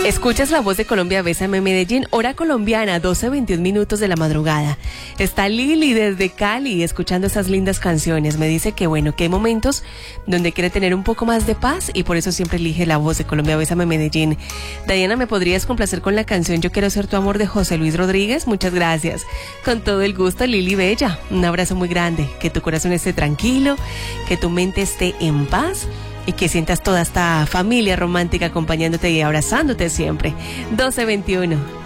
Escuchas La Voz de Colombia, Bésame Medellín, hora colombiana, 12:21 de la madrugada. Está Lili desde Cali escuchando esas lindas canciones. Me dice que bueno, que hay momentos donde quiere tener un poco más de paz y por eso siempre elige La Voz de Colombia, Bésame Medellín. Diana, ¿me podrías complacer con la canción Yo Quiero Ser Tu Amor de José Luis Rodríguez? Muchas gracias. Con todo el gusto, Lili Bella. Un abrazo muy grande. Que tu corazón esté tranquilo, que tu mente esté en paz y que sientas toda esta familia romántica acompañándote y abrazándote siempre. 12:21.